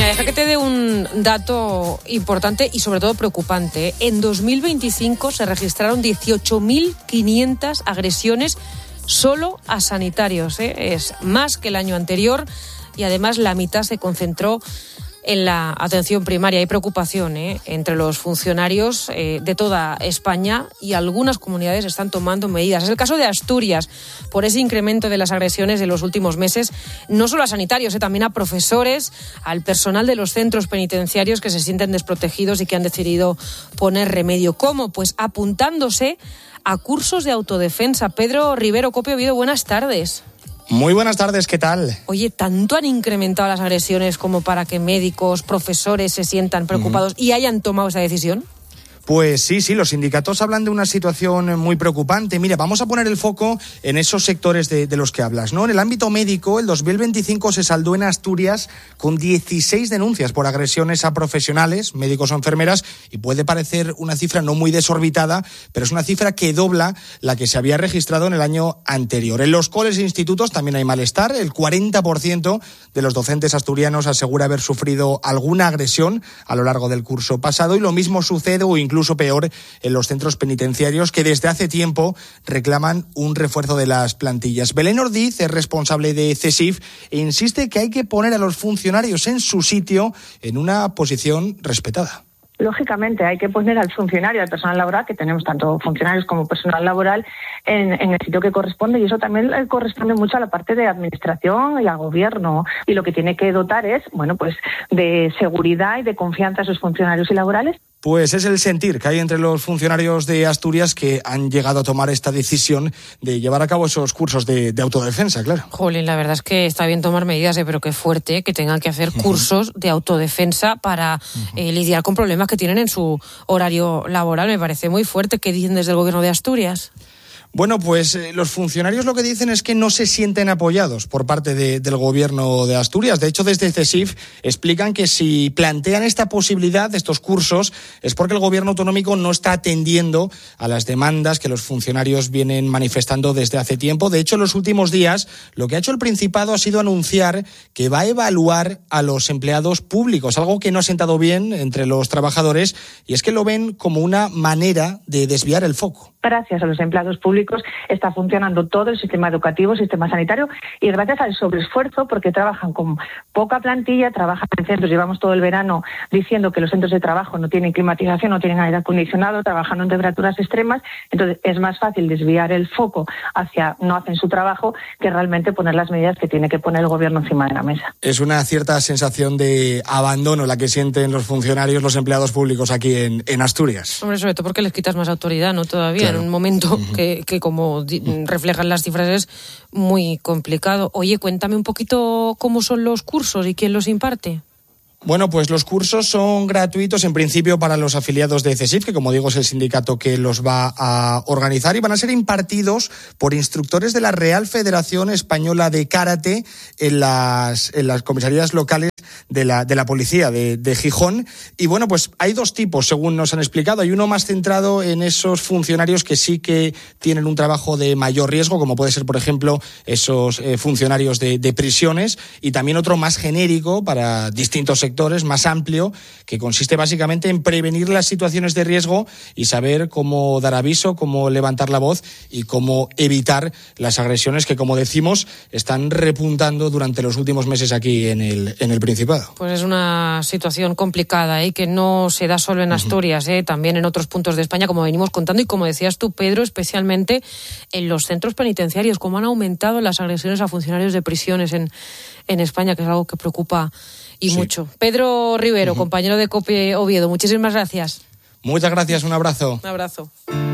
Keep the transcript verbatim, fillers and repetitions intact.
Mira, deja que te dé un dato importante y sobre todo preocupante. En dos mil veinticinco se registraron dieciocho mil quinientas agresiones solo a sanitarios, ¿eh? Es más que el año anterior y además la mitad se concentró en la atención primaria. Hay preocupación ¿eh? entre los funcionarios eh, de toda España y algunas comunidades están tomando medidas. Es el caso de Asturias, por ese incremento de las agresiones en los últimos meses, no solo a sanitarios, eh, también a profesores, al personal de los centros penitenciarios que se sienten desprotegidos y que han decidido poner remedio. ¿Cómo? Pues apuntándose a cursos de autodefensa. Pedro Rivero, Cope Oviedo, buenas tardes. Muy buenas tardes, ¿qué tal? Oye, ¿tanto han incrementado las agresiones como para que médicos, profesores se sientan preocupados uh-huh. y hayan tomado esa decisión? Pues sí, sí, los sindicatos hablan de una situación muy preocupante. Mira, vamos a poner el foco en esos sectores de, de los que hablas, ¿no? En el ámbito médico, el dos mil veinticinco se saldó en Asturias con dieciséis denuncias por agresiones a profesionales, médicos o enfermeras, y puede parecer una cifra no muy desorbitada, pero es una cifra que dobla la que se había registrado en el año anterior. En los coles e institutos también hay malestar. El cuarenta por ciento de los docentes asturianos asegura haber sufrido alguna agresión a lo largo del curso pasado, y lo mismo sucede o incluso incluso peor en los centros penitenciarios, que desde hace tiempo reclaman un refuerzo de las plantillas. Belén Ordiz es responsable de CESIF e insiste que hay que poner a los funcionarios en su sitio, en una posición respetada. Lógicamente hay que poner al funcionario, al personal laboral, que tenemos tanto funcionarios como personal laboral, en, en el sitio que corresponde, y eso también le corresponde mucho a la parte de administración y al gobierno, y lo que tiene que dotar es, bueno, pues de seguridad y de confianza a sus funcionarios y laborales. Pues es el sentir que hay entre los funcionarios de Asturias, que han llegado a tomar esta decisión de llevar a cabo esos cursos de, de autodefensa, claro. Jolín, la verdad es que está bien tomar medidas, ¿eh? Pero qué fuerte que tengan que hacer uh-huh. cursos de autodefensa para uh-huh. eh, lidiar con problemas que tienen en su horario laboral. Me parece muy fuerte. ¿Qué dicen desde el gobierno de Asturias? Bueno, pues eh, los funcionarios lo que dicen es que no se sienten apoyados por parte de, del gobierno de Asturias. De hecho, desde CESIF explican que si plantean esta posibilidad de estos cursos es porque el gobierno autonómico no está atendiendo a las demandas que los funcionarios vienen manifestando desde hace tiempo. De hecho, en los últimos días lo que ha hecho el Principado ha sido anunciar que va a evaluar a los empleados públicos, algo que no ha sentado bien entre los trabajadores, y es que lo ven como una manera de desviar el foco. Gracias a los empleados públicos está funcionando todo el sistema educativo, el sistema sanitario, y gracias al sobreesfuerzo, porque trabajan con poca plantilla, trabajan en centros, llevamos todo el verano diciendo que los centros de trabajo no tienen climatización, no tienen aire acondicionado, trabajando en temperaturas extremas, entonces es más fácil desviar el foco hacia no hacen su trabajo que realmente poner las medidas que tiene que poner el gobierno encima de la mesa. Es una cierta sensación de abandono la que sienten los funcionarios, los empleados públicos aquí en, en Asturias. Hombre, sobre todo porque les quitas más autoridad, ¿no? Todavía. Claro. En un momento uh-huh. que, que, como di- reflejan las cifras, es muy complicado. Oye, cuéntame un poquito cómo son los cursos y quién los imparte. Bueno, pues los cursos son gratuitos en principio para los afiliados de CESIF, que como digo es el sindicato que los va a organizar, y van a ser impartidos por instructores de la Real Federación Española de Karate en las, en las comisarías locales de la, de la policía de, de Gijón. Y bueno, pues hay dos tipos, según nos han explicado. Hay uno más centrado en esos funcionarios que sí que tienen un trabajo de mayor riesgo, como puede ser, por ejemplo, esos eh, funcionarios de, de prisiones, y también otro más genérico para distintos sectores, más amplio, que consiste básicamente en prevenir las situaciones de riesgo y saber cómo dar aviso, cómo levantar la voz y cómo evitar las agresiones que, como decimos, están repuntando durante los últimos meses aquí en el, en el Principado. Pues es una situación complicada, ¿eh? Que no se da solo en Asturias, ¿eh? También en otros puntos de España, como venimos contando, y como decías tú, Pedro, especialmente en los centros penitenciarios, cómo han aumentado las agresiones a funcionarios de prisiones en, en España, que es algo que preocupa y sí. mucho. Pedro Rivero, uh-huh. compañero de COPE Oviedo, muchísimas gracias. Muchas gracias, un abrazo. Un abrazo.